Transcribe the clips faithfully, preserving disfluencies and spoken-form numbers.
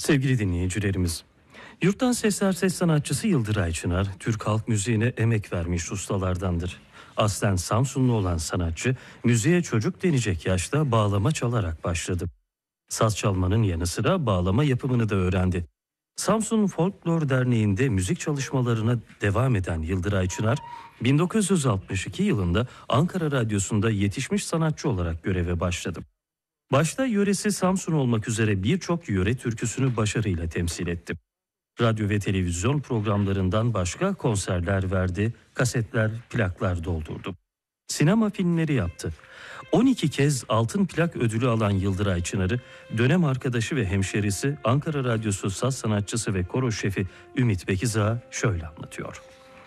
Sevgili dinleyicilerimiz, Yurttan Sesler ses sanatçısı Yıldıray Çınar, Türk halk müziğine emek vermiş ustalardandır. Aslen Samsunlu olan sanatçı, müziğe çocuk denecek yaşta bağlama çalarak başladı. Saz çalmanın yanı sıra bağlama yapımını da öğrendi. Samsun Folklor Derneği'nde müzik çalışmalarına devam eden Yıldıray Çınar, bin dokuz yüz altmış iki yılında Ankara Radyosu'nda yetişmiş sanatçı olarak göreve başladı. Başta yöresi Samsun olmak üzere birçok yöre türküsünü başarıyla temsil etti. Radyo ve televizyon programlarından başka konserler verdi, kasetler, plaklar doldurdu. Sinema filmleri yaptı. on iki kez altın plak ödülü alan Yıldıray Çınar'ı dönem arkadaşı ve hemşerisi Ankara Radyosu saz sanatçısı ve koro şefi Ümit Bekiza şöyle anlatıyor.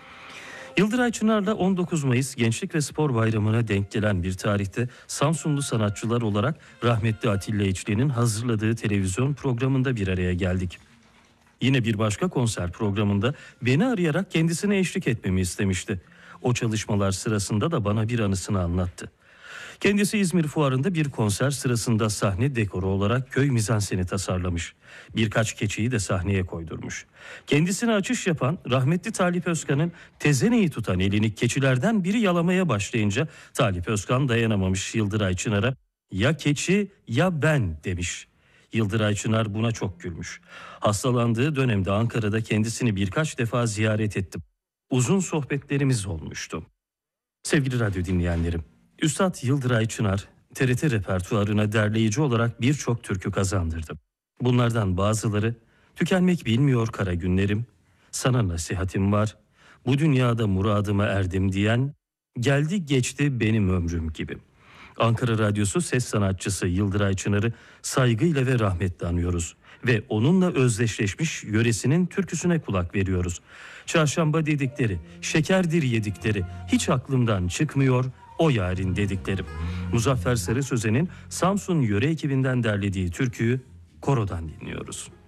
Yıldıray Çınar'la on dokuz Mayıs Gençlik ve Spor Bayramı'na denk gelen bir tarihte Samsunlu sanatçılar olarak rahmetli Atilla İçli'nin hazırladığı televizyon programında bir araya geldik. Yine bir başka konser programında beni arayarak kendisine eşlik etmemi istemişti. O çalışmalar sırasında da bana bir anısını anlattı. Kendisi İzmir Fuarı'nda bir konser sırasında sahne dekoru olarak köy mizanseni tasarlamış. Birkaç keçiyi de sahneye koydurmuş. Kendisine açış yapan rahmetli Talip Özkan'ın tezeneyi tutan elini keçilerden biri yalamaya başlayınca Talip Özkan dayanamamış Yıldıray Çınar'a "Ya keçi ya ben" demiş. Yıldıray Çınar buna çok gülmüş. Hastalandığı dönemde Ankara'da kendisini birkaç defa ziyaret ettim. Uzun sohbetlerimiz olmuştu. Sevgili radyo dinleyenlerim, Üstad Yıldıray Çınar, T R T repertuarına derleyici olarak birçok türkü kazandırdı. Bunlardan bazıları "Tükenmek bilmiyor kara günlerim", "Sana nasihatim var", "Bu dünyada muradıma erdim" diyen, "Geldi geçti benim ömrüm" gibi. Ankara Radyosu ses sanatçısı Yıldıray Çınar'ı saygıyla ve rahmetle anıyoruz ve onunla özdeşleşmiş yöresinin türküsüne kulak veriyoruz. Çarşamba dedikleri, şekerdir yedikleri, hiç aklımdan çıkmıyor o yarın dediklerim. Muzaffer Sarı Sözen'in Samsun Yöre ekibinden derlediği türküyü korodan dinliyoruz.